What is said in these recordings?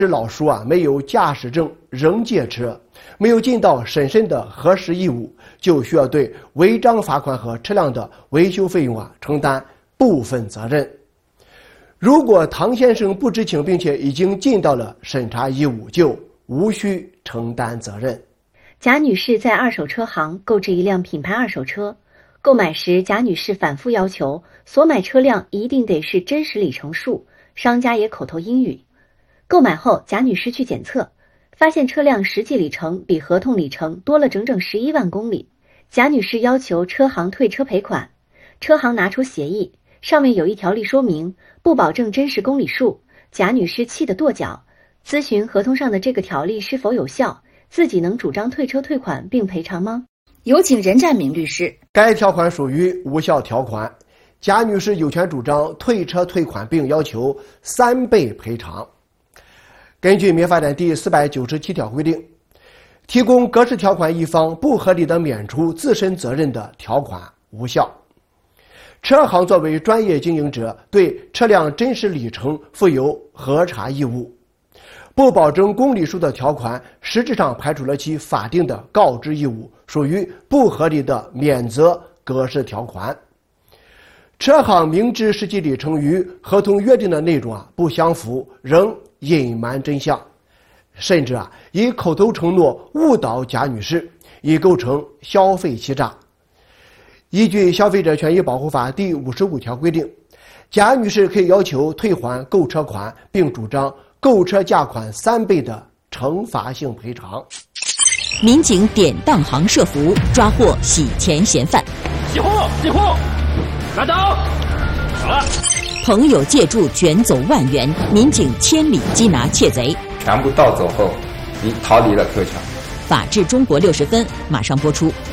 这老叔没有驾驶证仍借车，没有尽到审慎的核实义务，就需要对违章罚款和车辆的维修费用承担部分责任。如果唐先生不知情并且已经尽到了审查义务，就无需承担责任。 贾女士在二手车行购置一辆品牌二手车，购买时贾女士反复要求所买车辆一定得是真实里程数，商家也口头应允。购买后贾女士去检测，发现车辆实际里程比合同里程多了整整11万公里。贾女士要求车行退车赔款，车行拿出协议，上面有一条例说明不保证真实公里数。贾女士气得跺脚，咨询合同上的这个条例是否有效，自己能主张退车退款并赔偿吗？ 有请任占明律师。 该条款属于无效条款，贾女士有权主张退车退款并要求3倍赔偿。根据民法典第497条规定，提供格式条款一方不合理的免除自身责任的条款无效。车行作为专业经营者，对车辆真实里程负有核查义务，不保证公里数的条款实质上排除了其法定的告知义务，属于不合理的免责格式条款。车行明知实际里程与合同约定的内容不相符，仍隐瞒真相，甚至以口头承诺误导贾女士，已构成消费欺诈。依据《消费者权益保护法》第55条规定，贾女士可以要求退还购车款，并主张购车价款3倍的惩罚性赔偿。 民警典当行设伏，抓获洗钱嫌犯。 起货，起货，拿刀，好了。 朋友借助卷走1万元，民警千里缉拿窃贼。 全部盗走后，已逃离了柯桥。 法治中国60分马上播出。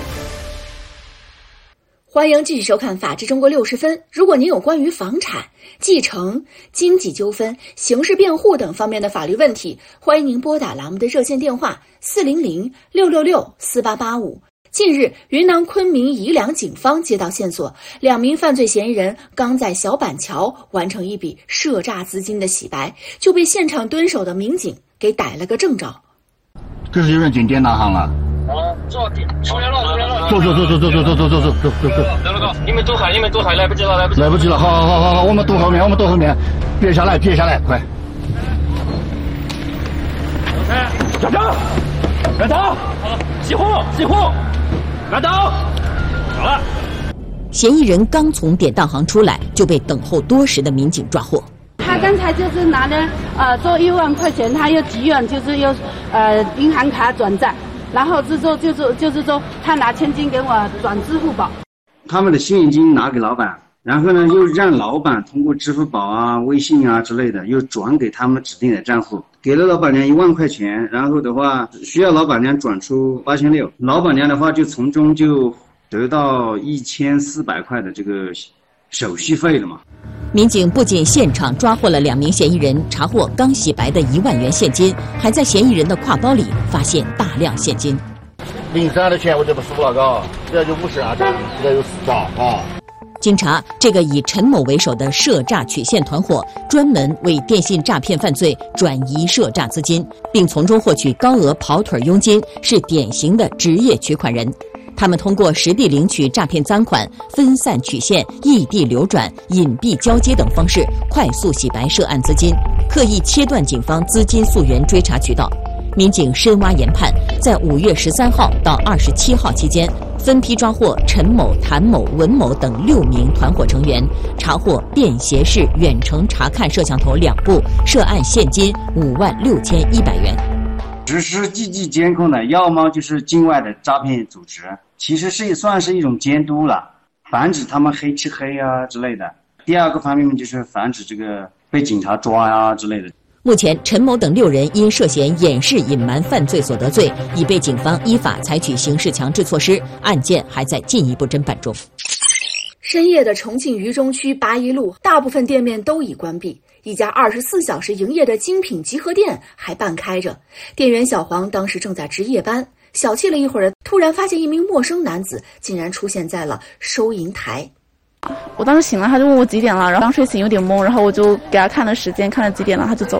欢迎继续收看《法治中国60分》。如果您有关于房产、继承、经济纠纷、刑事辩护等方面的法律问题，欢迎您拨打栏目的热线电话400-666-4885。近日，云南昆明宜良警方接到线索，2名犯罪嫌疑人刚在小板桥完成一笔涉诈资金的洗白，就被现场蹲守的民警给逮了个正着。 这是有人进典当行了。 坐点出来了， 走。 你们躲开，来不及了。 好，我们躲后面，别下来，快。 站住！拿刀！起货！拿刀！好了。 嫌疑人刚从典当行出来，就被等候多时的民警抓获。 他刚才就是拿了做1万块钱，他又急用，就是用银行卡转账。然后就是说，他拿现金给我转支付宝， 他们的现金拿给老板，然后呢又让老板通过支付宝微信之类的，又转给他们指定的账户，给了老板娘1万块钱，然后的话需要老板娘转出8600，老板娘的话就从中就得到1400块的这个手续费了嘛。 民警不仅现场抓获了2名嫌疑人，查获刚洗白的1万元现金，还在嫌疑人的挎包里发现大量现金。 03的钱我就不输了，这就50啊，这有4兆啊。 经查，这个以陈某为首的涉诈曲线团伙，专门为电信诈骗犯罪转移涉诈资金，并从中获取高额跑腿佣金，是典型的职业取款人。他们通过实地领取诈骗赃款、分散曲线、异地流转、隐蔽交接等方式，快速洗白涉案资金，刻意切断警方资金溯源追查渠道。民警深挖研判，在5月13号到27号期间，分批抓获陈某、谭某、文某等6名团伙成员，查获便携式远程查看摄像头2部，涉案现金56100元。 实施积极监控的，要么就是境外的诈骗组织，其实算是一种监督了，防止他们黑吃黑之类的。第二个方面就是防止这个被警察抓之类的。 目前，陈某等6人因涉嫌掩饰隐瞒犯罪所得罪，已被警方依法采取刑事强制措施，案件还在进一步侦办中。 深夜的重庆渝中区八一路，大部分店面都已关闭，一家24小时营业的精品集合店还半开着。店员小黄当时正在值夜班，小憩了一会儿，突然发现一名陌生男子竟然出现在了收银台。 我当时醒了，他就问我几点了，然后刚睡醒有点懵，然后我就给他看了时间，看了几点了，他就走了。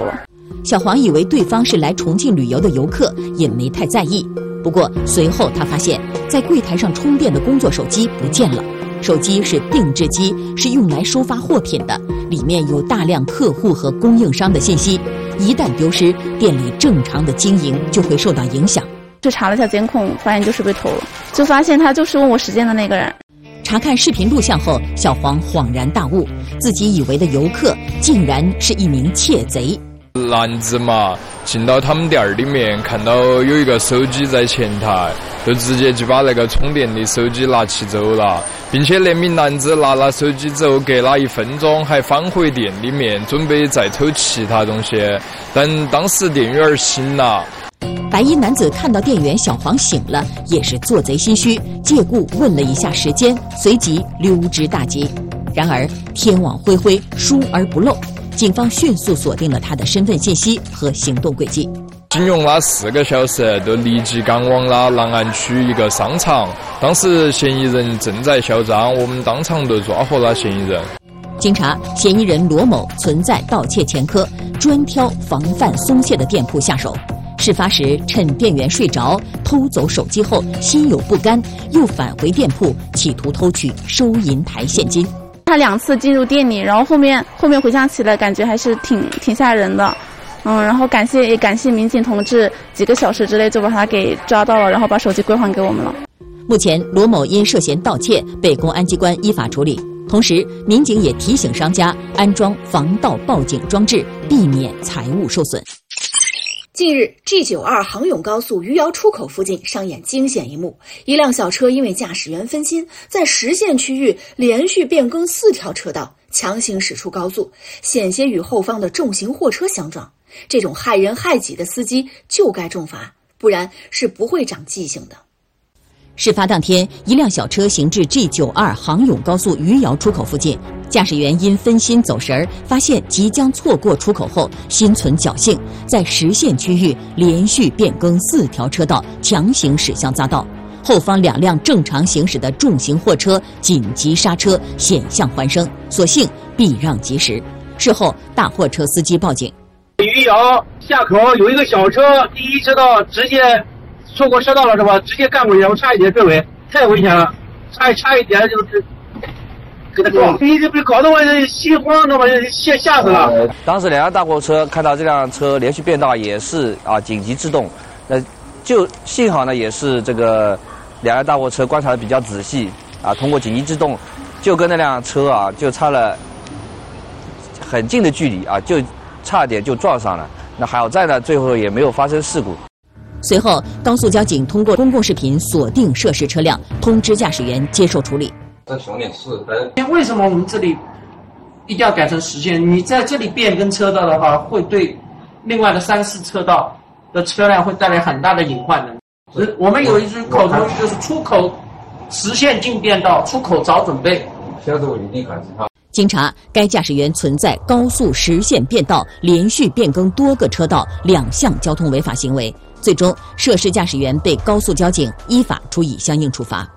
小黄以为对方是来重庆旅游的游客，也没太在意。不过随后他发现，在柜台上充电的工作手机不见了。手机是定制机，是用来收发货品的，里面有大量客户和供应商的信息，一旦丢失，店里正常的经营就会受到影响。 去查了一下监控，发现就是被偷了，就发现他就是问我时间的那个人。 查看视频录像后，小黄恍然大悟，自己以为的游客竟然是一名窃贼。 男子嘛，进到他们店儿里面，看到有一个手机在前台，就直接就把那个充电的手机拿起走了，并且那名男子拿了手机走，隔了1分钟还返回店里面，准备再偷其他东西，但当时店员醒了。 白衣男子看到店员小黄醒了，也是做贼心虚，借故问了一下时间，随即溜之大吉。然而天网恢恢，疏而不漏，警方迅速锁定了他的身份信息和行动轨迹。 仅用了4个小时，就立即赶往了南岸区一个商场。当时嫌疑人正在销赃，我们当场就抓获了嫌疑人。 经查，嫌疑人罗某存在盗窃前科，专挑防范松懈的店铺下手。事发时趁店员睡着，偷走手机后心有不甘，又返回店铺企图偷取收银台现金。 他2次进入店里，然后后面回想起来，感觉还是挺吓人的。然后感谢民警同志，几个小时之内就把他给抓到了，然后把手机归还给我们了。 目前罗某因涉嫌盗窃被公安机关依法处理，同时民警也提醒商家安装防盗报警装置，避免财物受损。 近日 G92 杭甬高速余姚出口附近上演惊险一幕，一辆小车因为驾驶员分心，在实线区域连续变更4条车道，强行驶出高速，险些与后方的重型货车相撞。这种害人害己的司机就该重罚，不然是不会长记性的。 事发当天，一辆小车行至 G92 杭甬高速余姚出口附近，驾驶员因分心走神，发现即将错过出口后，心存侥幸，在实线区域连续变更4条车道，强行驶向匝道。后方2辆正常行驶的重型货车紧急刹车，险象环生，所幸避让及时。事后，大货车司机报警。 余姚下口有一个小车，第1车道直接错过车道了是吧？直接干过去，我差一点追尾，太危险了，差一点就是给他撞，你搞得我心慌的嘛，吓死了。 当时2辆大货车看到这辆车连续变道，也是紧急制动，就幸好呢也是这个2辆大货车观察的比较仔细通过紧急制动，就跟那辆车就差了很近的距离就差点就撞上了。那好在呢，最后也没有发生事故。 随后，高速交警通过公共视频锁定涉事车辆，通知驾驶员接受处理。 这熊点4分。 为什么我们这里一定要改成实线？你在这里变更车道的话，会对另外的3、4车道的车辆会带来很大的隐患的。我们有一句口头就是出口实线进变道，出口早准备。 下次我一定赶上。 经查，该驾驶员存在高速实线变道、连续变更多个车道2项交通违法行为，最终涉事驾驶员被高速交警依法处以相应处罚。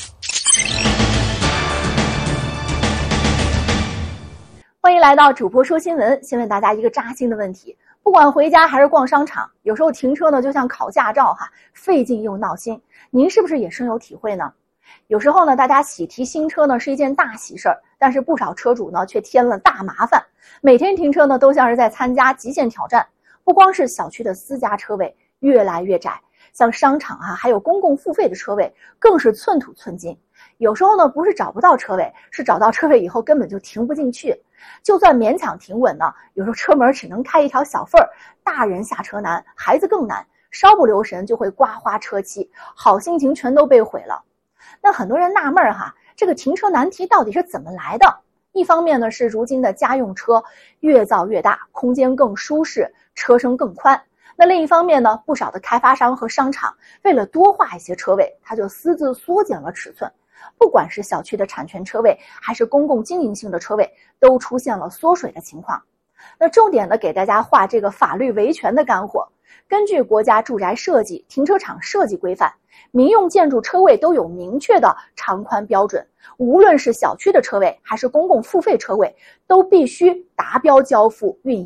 欢迎来到主播说新闻，先问大家一个扎心的问题：不管回家还是逛商场，有时候停车呢就像考驾照费劲又闹心。您是不是也深有体会呢？有时候呢，大家喜提新车呢是一件大喜事儿，但是不少车主呢却添了大麻烦。每天停车呢都像是在参加极限挑战，不光是小区的私家车位越来越窄，像商场还有公共付费的车位更是寸土寸金。有时候呢不是找不到车位，是找到车位以后根本就停不进去。就算勉强停稳呢，有时候车门只能开一条小缝儿，大人下车难，孩子更难，稍不留神就会刮花车漆，好心情全都被毁了。那很多人纳闷这个停车难题到底是怎么来的？一方面呢是如今的家用车越造越大，空间更舒适，车身更宽。那另一方面呢，不少的开发商和商场为了多划一些车位，他就私自缩减了尺寸。不管是小区的产权车位，还是公共经营性的车位，都出现了缩水的情况。那重点的给大家画这个法律维权的干货。根据国家住宅设计停车场设计规范，民用建筑车位都有明确的长宽标准，无论是小区的车位还是公共付费车位，都必须达标交付运营。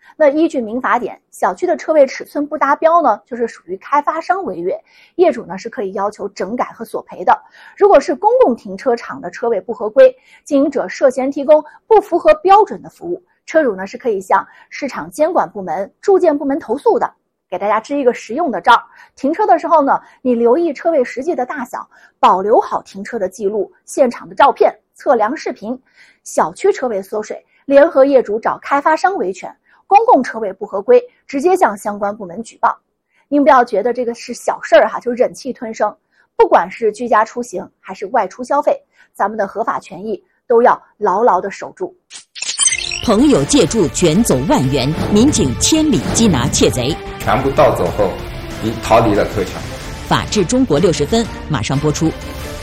那依据民法典，小区的车位尺寸不达标呢，就是属于开发商违约，业主呢是可以要求整改和索赔的。如果是公共停车场的车位不合规，经营者涉嫌提供不符合标准的服务，车主呢是可以向市场监管部门、住建部门投诉的。给大家支一个实用的招，停车的时候呢，你留意车位实际的大小，保留好停车的记录、现场的照片、测量视频。小区车位缩水，联合业主找开发商维权；公共车位不合规，直接向相关部门举报。您不要觉得这个是小事儿就忍气吞声，不管是居家出行还是外出消费，咱们的合法权益都要牢牢地守住。 朋友借助卷走10000元，民警千里缉拿窃贼， 全部盗走后，逃离了柯桥。 法治中国60分马上播出。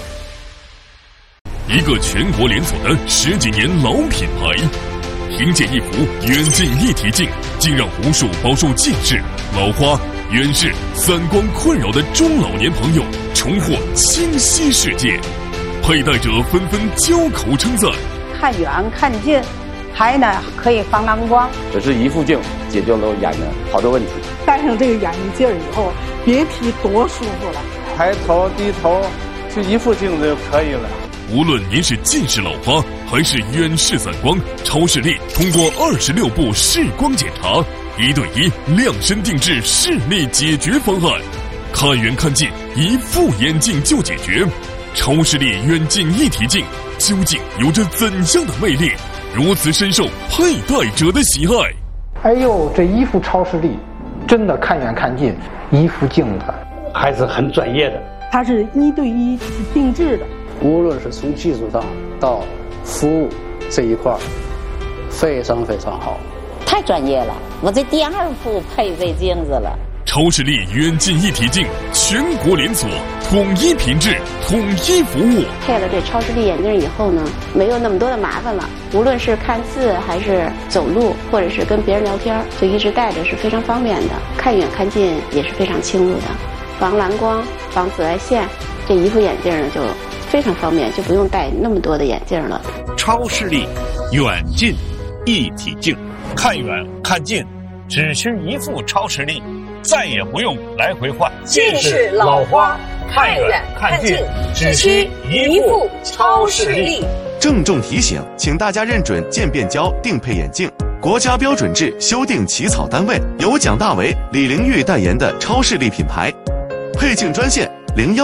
一个全国连锁的10几年老品牌，凭借一幅远近一体镜，竟让无数饱受近视、老花、远视、散光困扰的中老年朋友重获清晰世界，佩戴者纷纷交口称赞。 看远看近，还呢可以防蓝光。 这是一副镜解决了我眼的好多问题。 戴上这个眼镜以后，别提多舒服了。 抬头低头，就一副镜子就可以了。 无论您是近视老花还是远视散光，超视力通过26步视光检查，1对1量身定制视力解决方案，看远看近一副眼镜就解决。超视力远近一体镜究竟有着怎样的魅力，如此深受佩戴者的喜爱？ 哎呦，这一副超视力真的看远看近，一副镜子还是很专业的。 它是1对1定制的， 无论是从技术上到服务这一块，非常非常好， 太专业了。我这第2副配这镜子了。 超视力远近一体镜，全国连锁，统一品质，统一服务。 配了这超视力眼镜以后呢，没有那么多的麻烦了。无论是看字还是走路，或者是跟别人聊天，就一直戴着是非常方便的。看远看近也是非常清楚的，防蓝光、防紫外线。这一副眼镜呢就非常方便，就不用戴那么多的眼镜了。 超视力远近一体镜，看远看近只需一副超视力，再也不用来回换。 近视老花看远看近只需一副超视力。 郑重提醒，请大家认准渐变胶定配眼镜，国家标准制修订起草单位由蒋大为、李玲玉代言的超视力品牌。配镜专线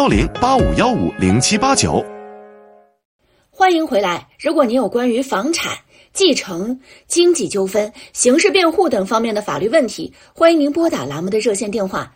010-8515-0789。 欢迎回来。如果您有关于房产、继承、经济纠纷、刑事辩护等方面的法律问题，欢迎您拨打栏目的热线电话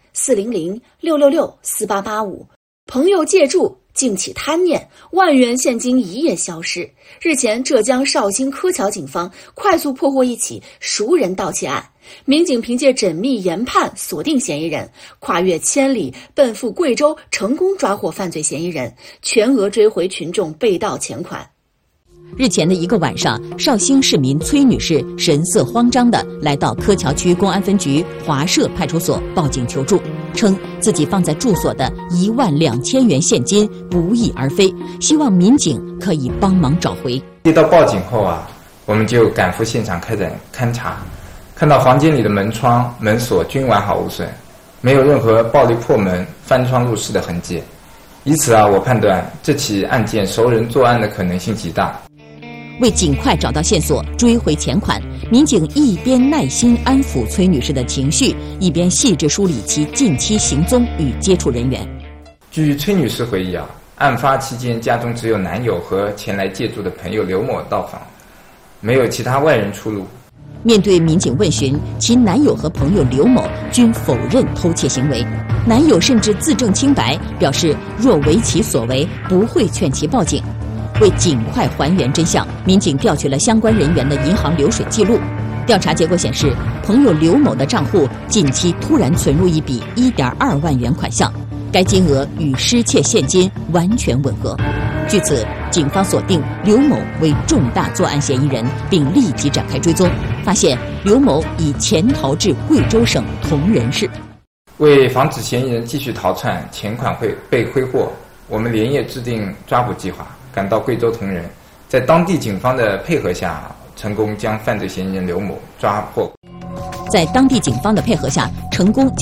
400-666-4885。朋友借助，竟起贪念，10000元现金一夜消失。日前，浙江绍兴柯桥警方快速破获一起熟人盗窃案，民警凭借缜密研判锁定嫌疑人，跨越千里奔赴贵州，成功抓获犯罪嫌疑人，全额追回群众被盗钱款。 日前的一个晚上，绍兴市民崔女士神色慌张地来到柯桥区公安分局华社派出所报警求助，称自己放在住所的12000元现金不翼而飞，希望民警可以帮忙找回。 接到报警后我们就赶赴现场开展勘查，看到房间里的门窗、门锁均完好无损，没有任何暴力破门、翻窗入室的痕迹。以此我判断这起案件熟人作案的可能性极大。 为尽快找到线索，追回钱款，民警一边耐心安抚崔女士的情绪，一边细致梳理其近期行踪与接触人员。 据崔女士回忆案发期间家中只有男友和前来借住的朋友刘某到访，没有其他外人出入。 面对民警问询，其男友和朋友刘某均否认偷窃行为，男友甚至自证清白，表示若为其所为，不会劝其报警。为尽快还原真相，民警调取了相关人员的银行流水记录。调查结果显示，朋友刘某的账户近期突然存入一笔1.2万元款项，该金额与失窃现金完全吻合。据此，警方锁定刘某为重大作案嫌疑人，并立即展开追踪，发现刘某已潜逃至贵州省铜仁市。 为防止嫌疑人继续逃窜，钱款会被挥霍，我们连夜制定抓捕计划，赶到贵州铜仁，在当地警方的配合下，成功将犯罪嫌疑人刘某抓获。 在当地警方的配合下，成功